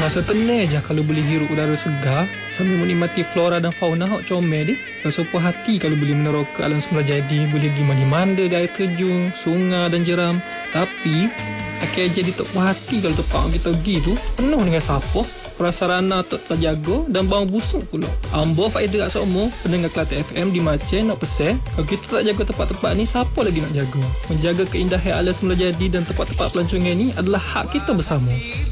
Rasa tenang je kalau boleh hirup udara segar sambil menikmati flora dan fauna hok comel ni. Rasa puas hati kalau boleh meneroka alam semula jadi, boleh pergi mandi-mandi di air terjun, sungai dan jeram. Tapi akhir jadi tak puas hati kalau tempat kita pergi tu penuh dengan sampah, prasarana tak terjaga dan bau busuk pula. Ambo faedah kat semua pendengar Kelate FM di Aceh nak pesan, kalau kita tak jaga tempat-tempat ni, siapa lagi nak jaga? Menjaga keindahan alam semula jadi dan tempat-tempat pelancongan ni adalah hak kita bersama.